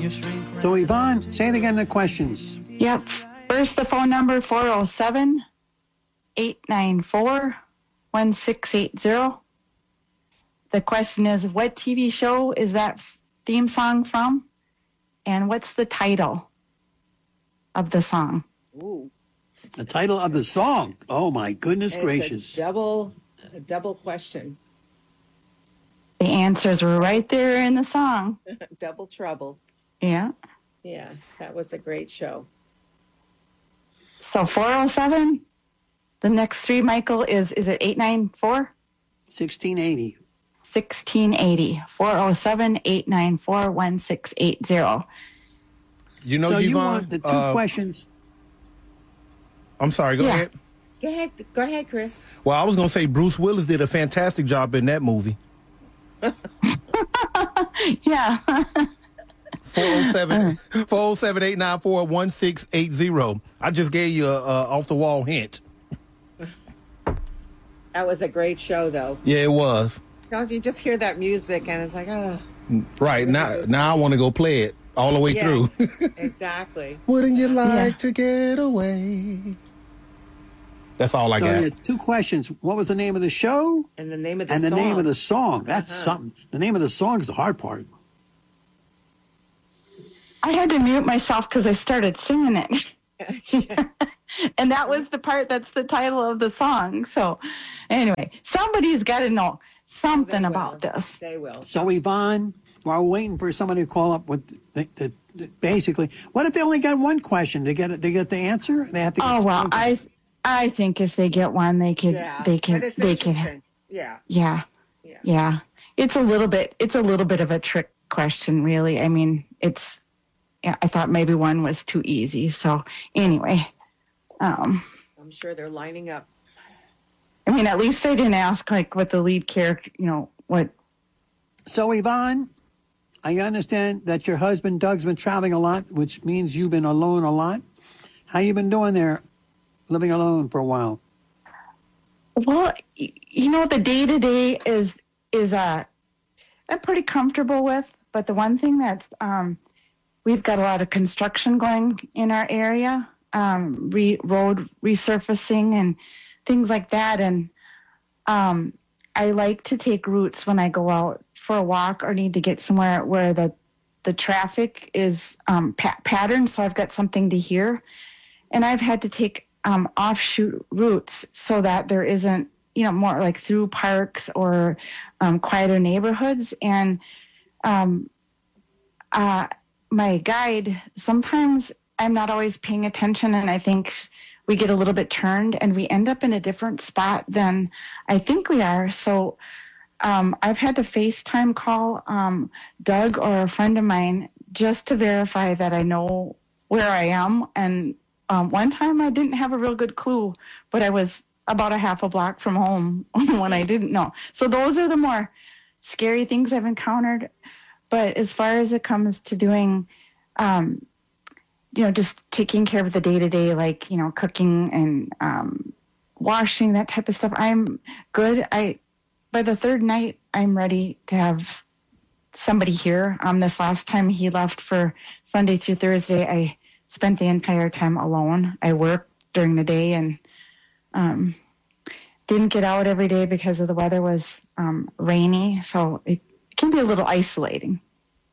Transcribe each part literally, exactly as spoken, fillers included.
So, Yvonne, say it again, the questions. Yep. First, the phone number, four oh seven, eight nine four, one six eight zero. The question is, what T V show is that theme song from? And what's the title of the song? Ooh. The title of the song. Oh, my goodness It's gracious. A double, a double question. The answers were right there in the song. Double trouble. Yeah. Yeah, that was a great show. So four oh seven. The next three, Michael, is, is it eight nine four? sixteen eighty. sixteen eighty. four oh seven, eight nine four, one six eight zero. You know, so Yvonne, you want the two uh, questions. I'm sorry, go Yeah. ahead. Go ahead, go ahead, Chris. Well, I was going to say Bruce Willis did a fantastic job in that movie. Yeah. four oh seven, four oh seven, eight nine four, one six eight zero. I just gave you a, a off-the-wall hint. That was a great show, though. Yeah, it was. Don't you just hear that music and it's like, oh. Right, now now I want to go play it all the way Yes, through. Exactly. Wouldn't you like Yeah. to get away? That's all I So got. you had two questions. What was the name of the show? And the name of the and song. the name of the song. That's Uh-huh. something. The name of the song is the hard part. I had to mute myself because I started singing it. And that was the part that's the title of the song. So anyway, somebody's got to know something They about will. this. They will. So, Yvonne, while we're waiting for somebody to call up with the, the, the, basically, what if they only got one question? They get it, they get the answer? They have to get Oh, well, something. I I think if they get one, they could, Yeah, they can, but it's they can, interesting. Yeah, yeah, yeah. yeah. It's a little bit, it's a little bit of a trick question, really. I mean, it's, yeah, I thought maybe one was too easy. So anyway, um, I'm sure they're lining up. I mean, at least they didn't ask like what the lead character, you know, what. So, Yvonne, I understand that your husband Doug's been traveling a lot, which means you've been alone a lot. How you been doing there, living alone for a while? Well, y- you know, the day to day is is uh, I'm pretty comfortable with. But the one thing that's um, we've got a lot of construction going in our area, um, re- road resurfacing and things like that. And um, I like to take routes when I go out for a walk or need to get somewhere where the the traffic is um, pa- patterned, so I've got something to hear. And I've had to take um, offshoot routes so that there isn't, you know, more like through parks or um, quieter neighborhoods. And um, uh, my guide, sometimes I'm not always paying attention, and I think we get a little bit turned and we end up in a different spot than I think we are. So um, I've had to FaceTime call um, Doug or a friend of mine just to verify that I know where I am. And um, one time I didn't have a real good clue, but I was about a half a block from home when I didn't know. So those are the more scary things I've encountered. But as far as it comes to doing, um, you know, just taking care of the day-to-day, like, you know, cooking and um, washing, that type of stuff, I'm good. I by the third night, I'm ready to have somebody here. Um, this last time he left for Sunday through Thursday, I spent the entire time alone. I worked during the day and um, didn't get out every day because of the weather was um, rainy. So it can be a little isolating.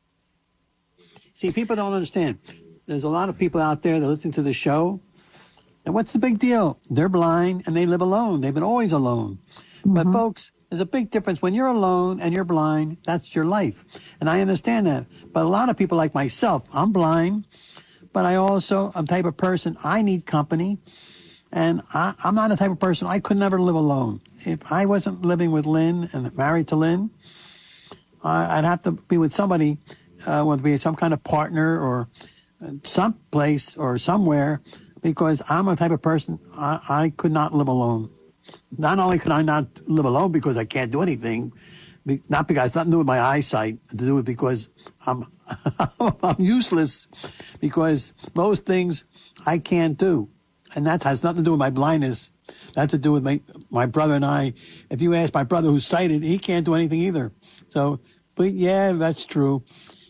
See, people don't understand. There's a lot of people out there that listen to the show. And what's the big deal? They're blind and they live alone. They've been always alone. Mm-hmm. But folks, there's a big difference. When you're alone and you're blind, that's your life. And I understand that. But a lot of people like myself, I'm blind, but I also am the type of person, I need company. And I, I'm not the type of person, I could never live alone. If I wasn't living with Lynn and married to Lynn, I, I'd have to be with somebody, uh, whether it be some kind of partner or someplace or somewhere, because I'm a type of person, I, I could not live alone. Not only could I not live alone because I can't do anything, not because it's nothing to do with my eyesight, to do with because I'm I'm useless, because most things I can't do, and that has nothing to do with my blindness. That has to do with my my brother and I. If you ask my brother who's sighted, he can't do anything either. So, but yeah, that's true.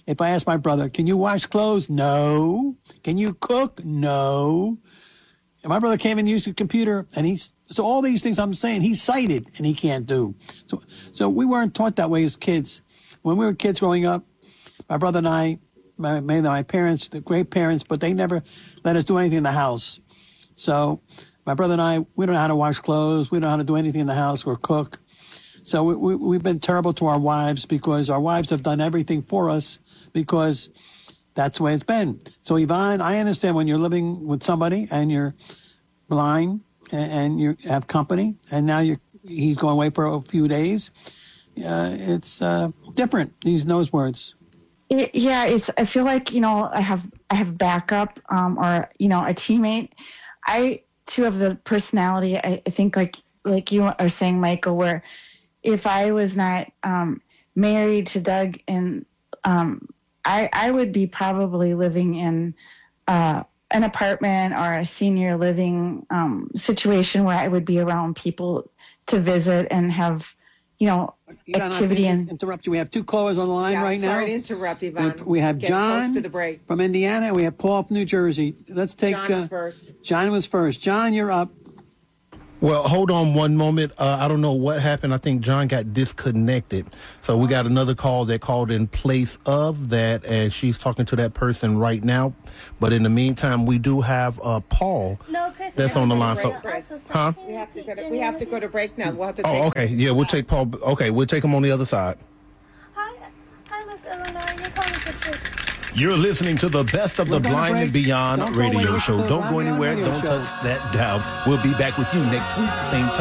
If I ask my brother, can you wash clothes? No. Can you cook? No. And my brother can't even use a computer, and he's so all these things I'm saying he's sighted and he can't do. So so we weren't taught that way as kids. When we were kids growing up, my brother and I, my, my parents, the great parents, but they never let us do anything in the house. So my brother and I, we don't know how to wash clothes. We don't know how to do anything in the house or cook. So we, we, we've been terrible to our wives because our wives have done everything for us because that's the way it's been. So Yvonne, I understand when you're living with somebody and you're blind and, and you have company and now you're, he's going away for a few days. Uh, it's uh, different, these nose words. It, yeah, it's. I feel like you know I have I have backup um, or you know a teammate. I too have the personality. I, I think like like you are saying, Michael, where if I was not um, married to Doug, and um, I I would be probably living in uh, an apartment or a senior living um, situation where I would be around people to visit and have you know Yvonne, activity I and. interrupt you. We have two callers on the line Yeah, right sorry now. to interrupt, Yvonne. We, we have Getting close John to the break. from Indiana, and we have Paul from New Jersey. Let's take John is uh, first. John was first. John, you're up. Well, hold on one moment. Uh, I don't know what happened. I think John got disconnected. So we got another call that called in place of that, and she's talking to that person right now. But in the meantime, we do have uh, Paul No, Chris. that's on the line. So, Chris. huh? We have to go to, we have to go to break now. We'll have to take Oh, okay. Yeah, we'll take Paul. Okay, we'll take him on the other side. Hi, hi, Miss Eleanor. You're calling for Trish. You're listening to the Best of We're the gonna Blind break. and Beyond Don't go radio away. show. Listen to Don't go Robbie on anywhere. radio Don't show. touch that dial. We'll be back with you next week, same time.